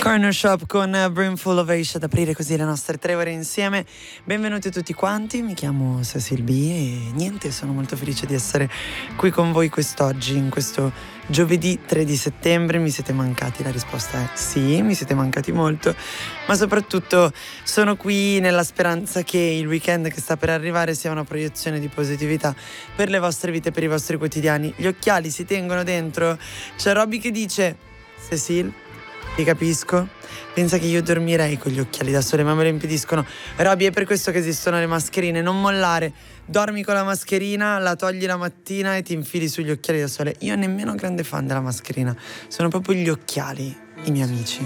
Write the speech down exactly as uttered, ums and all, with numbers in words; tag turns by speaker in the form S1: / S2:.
S1: Corner Shop con Brimful of Ace ad aprire così le nostre tre ore insieme. Benvenuti tutti quanti, mi chiamo Cecil B e niente, sono molto felice di essere qui con voi quest'oggi, in questo giovedì tre di settembre. Mi siete mancati? La risposta è sì, mi siete mancati molto, ma soprattutto sono qui nella speranza che il weekend che sta per arrivare sia una proiezione di positività per le vostre vite, per i vostri quotidiani. Gli occhiali si tengono dentro? C'è Robby che dice: Cecil, ti capisco, pensa che io dormirei con gli occhiali da sole, ma me lo impediscono. Robby, è per questo che esistono le mascherine, non mollare, dormi con la mascherina, la togli la mattina e ti infili sugli occhiali da sole. Io nemmeno grande fan della mascherina, sono proprio gli occhiali i miei amici.